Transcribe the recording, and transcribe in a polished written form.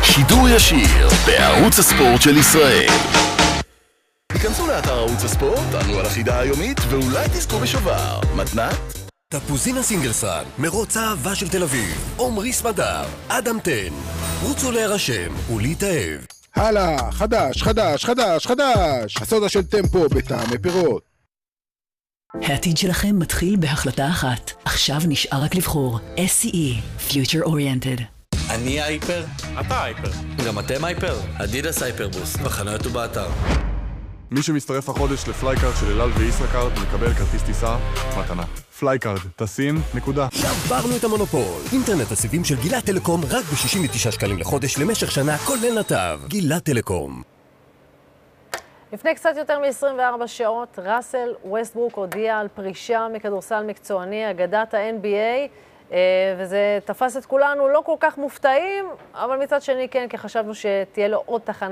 שידור ישיר בערוץ הספורט של ישראל. היכנסו לאתר ערוץ הספורט, ענו על החידה היומית ואולי תזכו בשובר. מתנת? תפוזינה סינגלסון, מרוץ האהבה של תל אביב, עומרי סמדר, אדם תן. רוצו להירשם ולהתאהב. הלאה, חדש. הסודה של טמפו בטעמי פירות. העתיד שלכם מתחיל בהחלטה אחת. עכשיו נשאר רק לבחור. SCE, Future Oriented. אני הייפר. אתה הייפר. גם אתם הייפר. אדידס הייפרבוס. בחנויות ובאתר. מי שמצטרף החודש לפלייקארד של אלעל וישראכרד מקבל כרטיס טיסה מתנה. פלייקארד, טסים, נקודה. שברנו את המונופול. אינטרנט הסיבים של גילת טלקום רק ב-69 שקלים לחודש למשך שנה, כולל נתב. גילת טלקום. לפני קצת יותר מ-24 שעות, ראסל ווסטברוק הודיע על פרישה מכדורסל מקצועני, אגדת ה-NBA, וזה תפס את כולנו לא כל כך מופתעים, אבל מצד שני כן, כי חשבנו שתהיה לו עוד תחנה